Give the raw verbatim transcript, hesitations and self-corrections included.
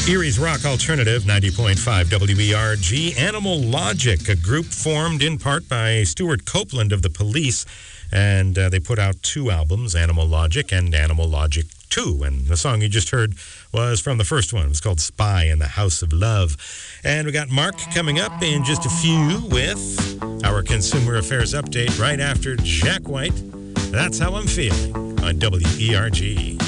Erie's Rock Alternative, ninety point five W E R G. Animal Logic, a group formed in part by Stuart Copeland of The Police, and uh, they put out two albums, Animal Logic and Animal Logic two, and the song you just heard was from the first one. It was called Spy in the House of Love. And we got Mark coming up in just a few with our Consumer Affairs Update right after Jack White. That's How I'm Feeling on W E R G.